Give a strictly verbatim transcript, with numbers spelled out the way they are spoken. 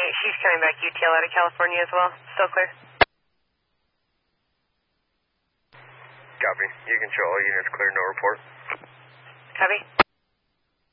she's coming back U T L out of California as well. Still clear? Copy. You can show all units clear, no report. Copy.